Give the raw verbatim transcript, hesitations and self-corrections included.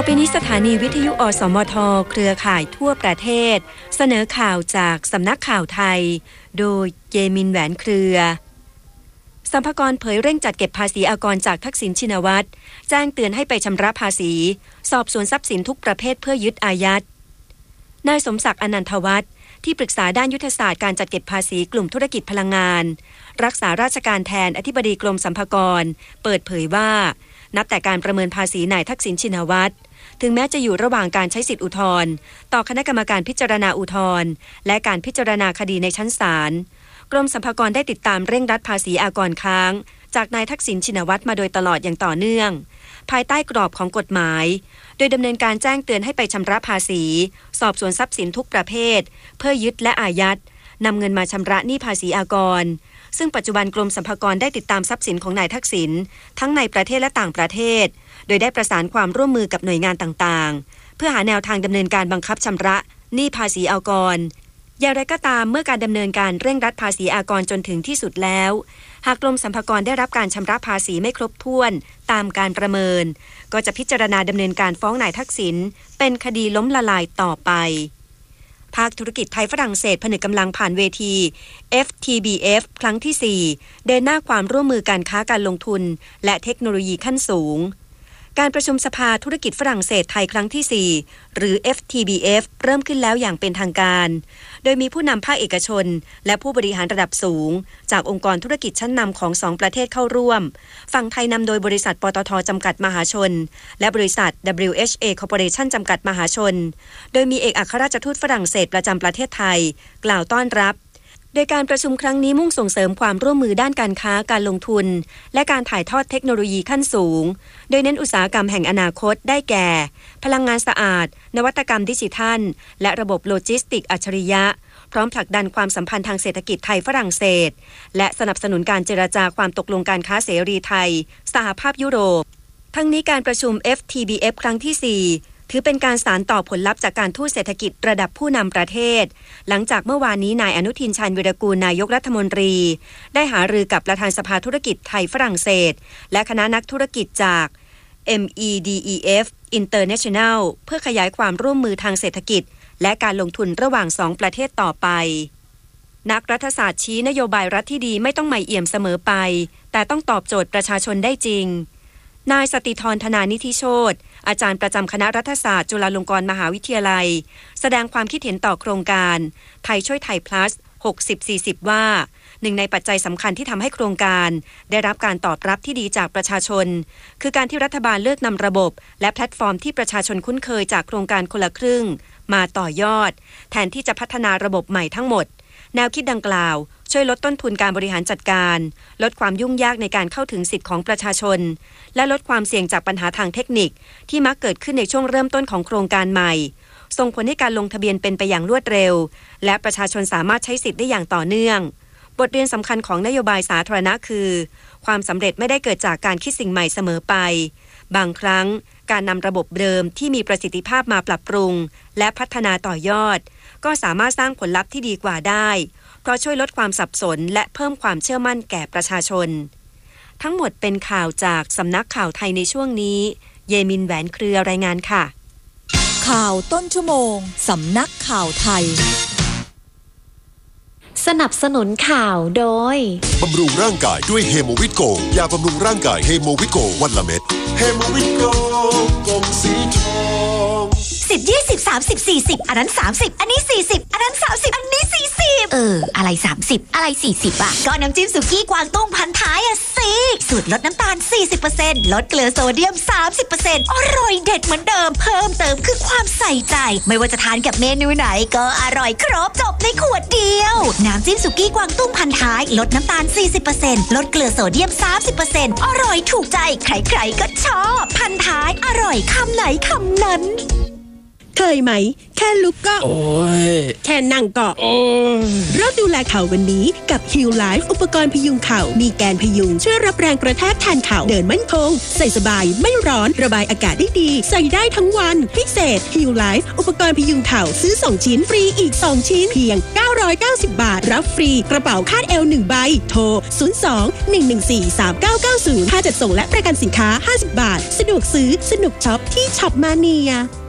ไปนี้สถานีวิทยุอสมทเครือข่ายทั่วประเทศเสนอข่าวจากสำนักข่าวไทยโดยเยมินแหวนเครือสรรพากรเผยเร่งจัดเก็บภาษีอากรจากทักษิณชินวัตรแจ้งเตือนให้ไปชำระภาษีสอบสวนทรัพย์สินทุกประเภทเพื่อยึดอายัดนายสมศักดิ์อนันทวัฒน์ที่ปรึกษาด้านยุทธศาสตร์การจัดเก็บภาษีกลุ่มธุรกิจพลังงานรักษาราชการแทนอธิบดีกรมสรรพากรเปิดเผยว่านับแต่การประเมินภาษีนายทักษิณชินวัตรถึงแม้จะอยู่ระหว่างการใช้สิทธิอุทธรณ์ต่อคณะกรรมการพิจารณาอุทธรณ์และการพิจารณาคดีในชั้นศาลกรมสรรพากรได้ติดตามเร่งรัดภาษีอากรค้างจากนายทักษิณชินวัตรมาโดยตลอดอย่างต่อเนื่องภายใต้กรอบของกฎหมายโดยดำเนินการแจ้งเตือนให้ไปชำระภาษีสอบสวนทรัพย์สินทุกประเภทเพื่อยึดและอายัดนำเงินมาชำระหนี้ภาษีอากรซึ่งปัจจุบันกรมสรรพากรได้ติดตามทรัพย์สินของนายทักษิณทั้งในประเทศและต่างประเทศโดยได้ประสานความร่วมมือกับหน่วยงานต่างๆเพื่อหาแนวทางดำเนินการบังคับชำระหนี้ภาษีอากรอย่างไรก็ตามเมื่อการดำเนินการเร่งรัดภาษีอากรจนถึงที่สุดแล้วหากกรมสรรพากรได้รับการชำระภาษีไม่ครบถ้วนตามการประเมินก็จะพิจารณาดำเนินการฟ้องนายทักษิณเป็นคดีล้มละลายต่อไปภาคธุรกิจไทยฝรั่งเศสผนึกกำลังผ่านเวที เอฟ ที บี เอฟ ครั้งที่สี่เดินหน้าความร่วมมือการค้าการลงทุนและเทคโนโลยีขั้นสูงการประชุมสภาธุรกิจฝรั่งเศสไทยครั้งที่สี่หรือ เอฟ ที บี เอฟ เริ่มขึ้นแล้วอย่างเป็นทางการโดยมีผู้นำภาคเอกชนและผู้บริหารระดับสูงจากองค์กรธุรกิจชั้นนำของสองประเทศเข้าร่วมฝั่งไทยนำโดยบริษัทปตทจำกัดมหาชนและบริษัท ดับเบิลยู เอช เอ Corporation จำกัดมหาชนโดยมีเอกอัครราชทูตฝรั่งเศสประจำประเทศไทยกล่าวต้อนรับโดยการประชุมครั้งนี้มุ่งส่งเสริมความร่วมมือด้านการค้าการลงทุนและการถ่ายทอดเทคโนโลยีขั้นสูงโดยเน้นอุตสาหกรรมแห่งอนาคตได้แก่พลังงานสะอาดนวัตกรรมดิจิทัลและระบบโลจิสติกอัจฉริยะพร้อมผลักดันความสัมพันธ์ทางเศรษฐกิจไทยฝรั่งเศสและสนับสนุนการเจรจาความตกลงการค้าเสรีไทยสหภาพยุโรปทั้งนี้การประชุม เอฟ ที บี เอฟ ครั้งที่สี่ถือเป็นการสานต่อผลลัพธ์จากการทูตเศรษฐกิจระดับผู้นำประเทศหลังจากเมื่อวานนี้นายอนุทินชาญวิรากูลนายกรัฐมนตรีได้หารือกับประธานสภาธุรกิจไทยฝรั่งเศสและคณะนักธุรกิจจาก เอ็ม อี ดี อี เอฟ International เพื่อขยายความร่วมมือทางเศรษฐกิจและการลงทุนระหว่างสองประเทศต่อไปนักรัฐศาสตร์ชี้นโยบายรัฐที่ดีไม่ต้องใหม่เอี่ยมเสมอไปแต่ต้องตอบโจทย์ประชาชนได้จริงนายสติธรธนานิธิโชติอาจารย์ประจำคณะรัฐศาสตร์จุฬาลงกรณ์มหาวิทยาลัยแสดงความคิดเห็นต่อโครงการไทยช่วยไทย plus หกสิบ สี่สิบ ว่าหนึ่งในปัจจัยสำคัญที่ทำให้โครงการได้รับการตอบรับที่ดีจากประชาชนคือการที่รัฐบาลเลือกนำระบบและแพลตฟอร์มที่ประชาชนคุ้นเคยจากโครงการคนละครึ่งมาต่อยอดแทนที่จะพัฒนาระบบใหม่ทั้งหมดแนวคิดดังกล่าวช่วยลดต้นทุนการบริหารจัดการลดความยุ่งยากในการเข้าถึงสิทธิของประชาชนและลดความเสี่ยงจากปัญหาทางเทคนิคที่มักเกิดขึ้นในช่วงเริ่มต้นของโครงการใหม่ส่งผลให้การลงทะเบียนเป็นไปอย่างรวดเร็วและประชาชนสามารถใช้สิทธิ์ได้อย่างต่อเนื่องบทเรียนสำคัญของนโยบายสาธารณะคือความสำเร็จไม่ได้เกิดจากการคิดสิ่งใหม่เสมอไปบางครั้งการนำระบบเดิมที่มีประสิทธิภาพมาปรับปรุงและพัฒนาต่อยอดก็สามารถสร้างผลลัพธ์ที่ดีกว่าได้เพราะช่วยลดความสับสนและเพิ่มความเชื่อมั่นแก่ประชาชนทั้งหมดเป็นข่าวจากสำนักข่าวไทยในช่วงนี้เยมินแหวนเครือรายงานค่ะข่าวต้นชั่วโมงสำนักข่าวไทยสนับสนุนข่าวโดยบำรุงร่างกายด้วยเฮโมวิตโกยาบำรุงร่างกายเฮโมวิตโกวันละเม็ดเฮโมวิตโกกล่องสีทองสิบ ยี่สิบ สามสิบ สี่สิบอันนั้นสามสิบอันนี้สี่สิบอันนั้นสามสิบอันนี้สี่สิบเอออะไรสามสิบอะไรสี่สิบอ่ะก็น้ำจิ้มสุกี้กวางตุ้งพันท้ายอ่ะสิสูตรลดน้ำตาล สี่สิบเปอร์เซ็นต์ ลดเกลือโซเดียม สามสิบเปอร์เซ็นต์ อร่อยเด็ดเหมือนเดิมเพิ่มเติมคือความใส่ใจไม่ว่าจะทานกับเมนูไหนก็อร่อยครบจบในขวดเดียวน้ำจิ้มสุกี้กวางตุ้งพันท้ายลดน้ำตาล สี่สิบเปอร์เซ็นต์ ลดเกลือโซเดียม สามสิบเปอร์เซ็นต์ อร่อยถูกใจใครๆก็ชอบพันท้ายอร่อยคำไหนคำนั้นเคยไหมแค่ค่ลุกก็โอ้ยแค่นั่งก็โอ้ยเริ่มดูแลเข่าวันนี้กับ Heal Life อุปกรณ์พยุงเข่ามีแกนพยุงช่วยรับแรงกระแทกแทนเข่าเดินมั่นคงใส่สบายไม่ร้อนระบายอากาศได้ดีใส่ได้ทั้งวันพิเศษ Heal Life อุปกรณ์พยุงเข่าซื้อสองชิ้นฟรีอีกสองชิ้นเพียงเก้าร้อยเก้าสิบบาทรับฟรีกระเป๋าคาดเอวหนึ่งใบโทรศูนย์ สอง หนึ่ง หนึ่ง สี่ สาม เก้า เก้า ศูนย์ค่าจัดส่งและประกันสินค้าห้าสิบบาทสะดวกซื้อสนุกช็อปที่ช็อปมาเนีย